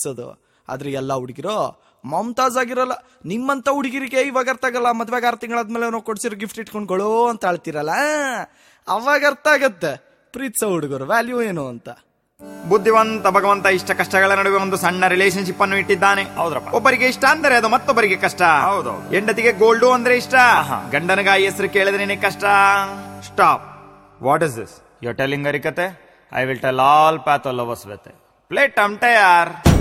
ಪ್ರೀತಿಸೋದು. ಆದ್ರೆ ಎಲ್ಲ ಹುಡುಗಿರೋ ಮಮತಾಜ್ ಆಗಿರಲ್ಲ. ನಿಮ್ಮಂತ ಹುಡುಗಿರಿಗೆ ಇವಾಗ ಅರ್ಥ ಆಗಲ್ಲ. ಮದ್ವೆಗೆ 6 ತಿಂಗಳಾದ್ಮೇಲೆ ನಾವು ಕೊಡ್ಸಿರೋ ಗಿಫ್ಟ್ ಇಟ್ಕೊಂಡ್ಕೊಳ್ಳೋ ಅಂತ ಆಳ್ತಿರಲ್ಲ, ಅವಾಗ ಅರ್ಥ ಆಗತ್ತೆ ಪ್ರೀತಿಸೋ ಹುಡುಗರು ವ್ಯಾಲ್ಯೂ ಏನು ಅಂತ. ಬುದ್ಧಿವಂತ ಭಗವಂತ ಇಷ್ಟ ಕಷ್ಟಗಳ ನಡುವೆ ಒಂದು ಸಣ್ಣ ರಿಲೇಶನ್ಶಿಪ್ ಅನ್ನು ಇಟ್ಟಿದ್ದಾನೆ. ಹೌದ್ರಪ್ಪ. ಒಬ್ಬರಿಗೆ ಇಷ್ಟ ಅಂದರೆ ಅದು ಮತ್ತೊಬ್ಬರಿಗೆ ಕಷ್ಟ. ಹೌದು. ಹೆಂಡತಿಗೆ ಗೋಲ್ಡು ಅಂದ್ರೆ ಇಷ್ಟ, ಗಂಡನಗಾಯಿ ಹೆಸರು ಕೇಳಿದ್ರೇನೆ ಕಷ್ಟ. Stop. What is this? You are telling ಅರಿಕತೆ? I will tell all ಪ್ಯಾಥ್ all lovers with. Play tomato ಯಾರ್.